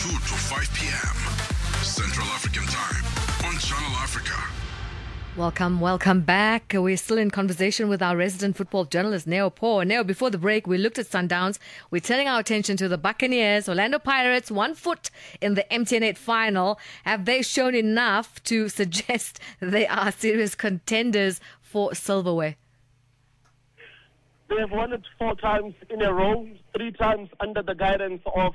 2 to 5 p.m. Central African Time on Channel Africa. Welcome back. We're still in conversation with our resident football journalist, Neo Paul. Neo, before the break, we looked at Sundowns. We're turning our attention to the Buccaneers. Orlando Pirates, 1 foot in the MTN8 final. Have they shown enough to suggest they are serious contenders for silverware? They have won it 4 times in a row, 3 times under the guidance of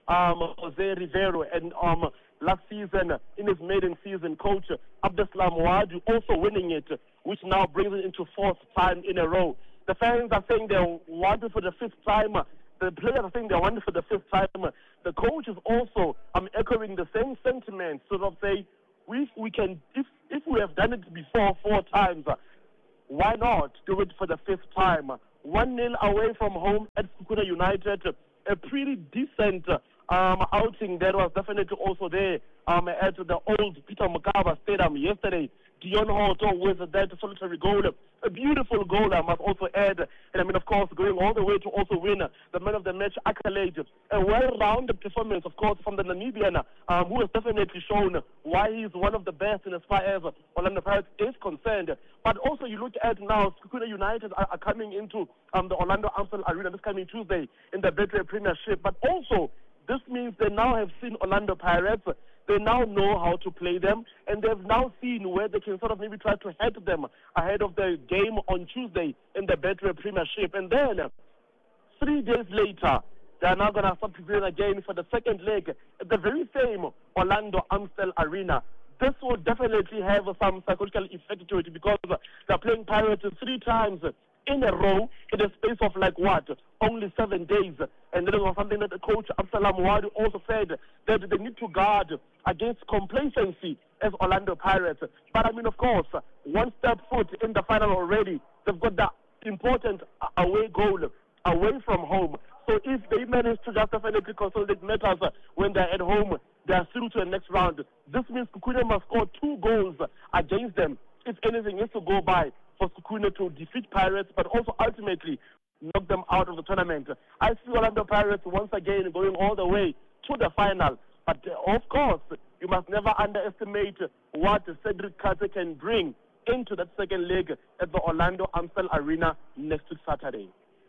Jose Rivero, and last season, in his maiden season, coach Abdeslam Ouaddou also winning it, which now brings it into 4th time in a row. The fans are saying they want it for the 5th time. The players are saying they want it for the 5th time. The coach is also echoing the same sentiment, sort of say, we can, if we have done it before 4 times, why not do it for the 5th time? 1-0 away from home at Sekhukhune United, a pretty decent outing that was definitely also there at the old Peter Mokaba Stadium yesterday. Dion Horto with that solitary goal, a beautiful goal, I must also add. And I mean, of course, going all the way to also win the man of the match accolade. A well-rounded performance, of course, from the Namibian, who has definitely shown why he's one of the best in as far as Orlando Pirates is concerned. But also, you look at now, Sekhukhune United are coming into the Orlando Amstel Arena this coming Tuesday in the Betway Premiership. But also, this means they now have seen Orlando Pirates. They now know how to play them, and they've now seen where they can sort of maybe try to hurt them ahead of the game on Tuesday in the Betway Premiership. And then, 3 days later, they are now going to start preparing again for the second leg at the very same Orlando Amstel Arena. This will definitely have some psychological effect to it because they're playing Pirates 3 times in a row in a space of only 7 days. And that was something that the coach Abdeslam Ouaddou also said, that they need to guard against complacency as Orlando Pirates. But I mean, of course, 1 step foot in the final already. They've got the important away goal away from home. So if they manage to just definitely consolidate matters when they're at home, they are through to the next round. This means Sekhukhune must score 2 goals against them if anything needs to go by for Sekhukhune to defeat Pirates, but also ultimately knock them out of the tournament. I see Orlando Pirates once again going all the way to the final. But of course, you must never underestimate what Cedric Katse can bring into that second leg at the Orlando Amstel Arena next week Saturday.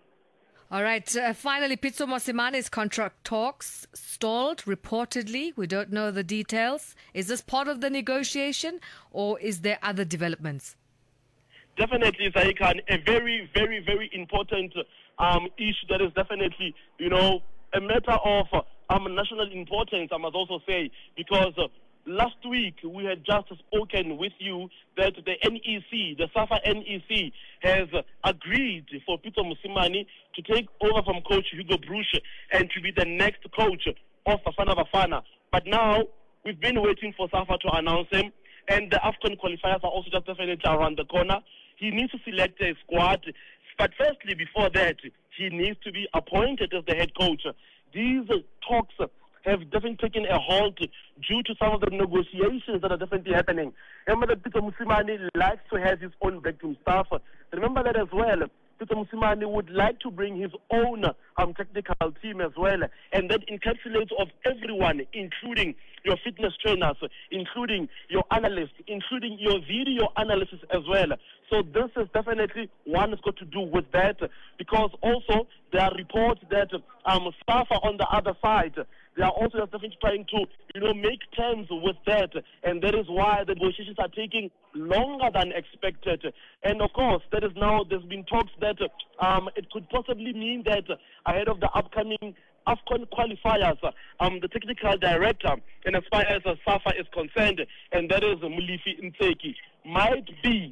All right. Finally, Pitso Mosimane's contract talks stalled reportedly. We don't know the details. Is this part of the negotiation, or is there other developments? Definitely, Zaikan, a very, very, very important issue that is definitely, a matter of national importance, I must also say, because last week we had just spoken with you that the NEC, the SAFA NEC, has agreed for Pitso Mosimane to take over from Coach Hugo Broos and to be the next coach of Bafana Bafana. But now we've been waiting for SAFA to announce him, and the AFCON qualifiers are also just definitely around the corner. He needs to select a squad, but firstly, before that, he needs to be appointed as the head coach. These talks have definitely taken a halt due to some of the negotiations that are definitely happening. Remember that Pitso Mosimane likes to have his own backroom staff. Remember that as well. Pitso Mosimane would like to bring his own technical team as well, and that encapsulates of everyone, including your fitness trainers, including your analysts, including your video analysis as well. So this is definitely one has got to do with that, because also there are reports that SAFA on the other side, they are also definitely trying to, make terms with that, and that is why the negotiations are taking longer than expected. And of course, that is now, there's been talks that it could possibly mean that ahead of the upcoming AFCON qualifiers, the technical director, and as far as SAFA is concerned, and that is Molefi Ntseki, might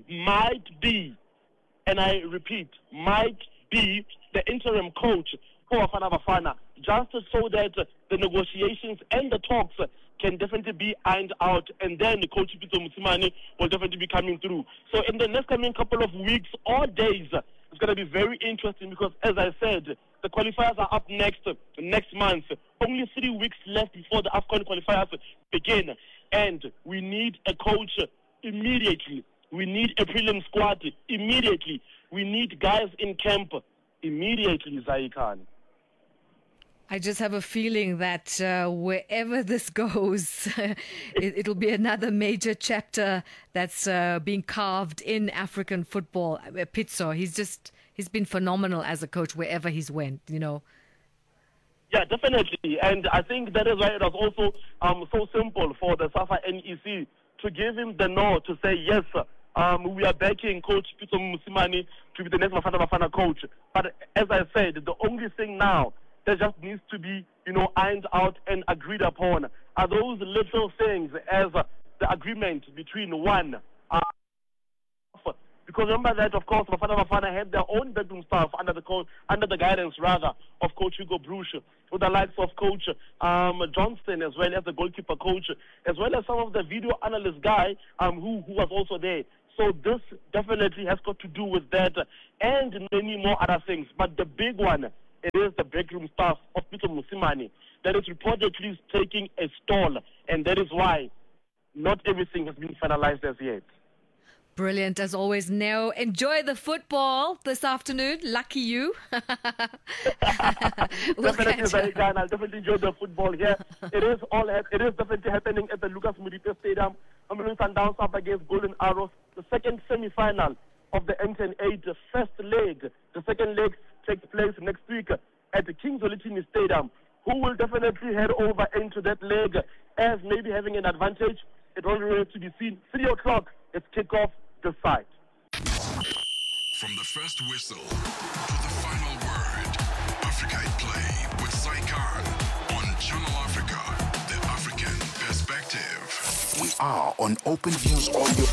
be, and I repeat, might be the interim coach for Bafana Bafana, just so that the negotiations and the talks can definitely be ironed out, and then Coach Pitso Mosimane will definitely be coming through. So in the next coming couple of weeks or days, it's going to be very interesting because, as I said, the qualifiers are up next month. Only 3 weeks left before the AFCON qualifiers begin, and we need a coach immediately. We need a prelim squad immediately. We need guys in camp immediately, Zaikan. I just have a feeling that wherever this goes, it'll be another major chapter that's being carved in African football. Pitso, he's been phenomenal as a coach wherever he's went, you know. Yeah, definitely. And I think that is why it was also so simple for the SAFA NEC to give him the nod to say, yes, we are backing Coach Pitso Mosimane to be the next Bafana Bafana coach. But as I said, the only thing now that just needs to be, ironed out and agreed upon are those little things as the agreement between one. Because remember that, of course, Bafana Bafana had their own backroom staff under the guidance, of Coach Hugo Bruce, with the likes of Coach Johnston, as well as the goalkeeper coach, as well as some of the video analyst guy who was also there. So this definitely has got to do with that and many more other things. But the big one, it is the backroom staff of Pitso Mosimane that is reportedly taking a stall, and that is why not everything has been finalized as yet. Brilliant as always, Neo. Enjoy the football this afternoon. Lucky you. Definitely, Zaikan. I'll definitely enjoy the football here. It is definitely happening at the Lucas Modipe Stadium. Mamelodi Sundowns up against Golden Arrows, the second semi-final of the N10-8 first leg. The second leg takes place next week at the King Zwelithini Stadium. Who will definitely head over into that leg as maybe having an advantage? It only remains to be seen. 3 o'clock, it's kickoff. Decide. From the first whistle to the final word, Africa at Play with Zaikan on Channel Africa, the African perspective. We are on Open Views Audio.